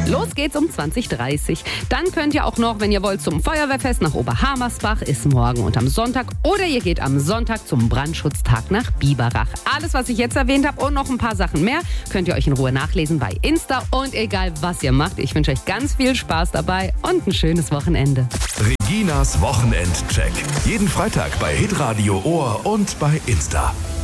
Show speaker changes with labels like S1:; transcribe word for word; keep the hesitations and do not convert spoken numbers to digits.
S1: Los geht's um zwanzig Uhr dreißig. Dann könnt ihr auch noch, wenn ihr wollt, zum Feuerwehrfest nach Oberhammersbach, ist morgen und am Sonntag. Oder ihr geht am Sonntag zum Brandschutztag nach Biberach. Alles, was ich jetzt erwähnt habe und noch ein paar Sachen mehr, könnt ihr euch in Ruhe nachlesen bei Insta. Und egal, was ihr macht, ich wünsche euch ganz viel Spaß dabei und ein schönes Wochenende.
S2: Reginas Wochenendcheck. Jeden Freitag bei Hitradio Ohr und bei Insta.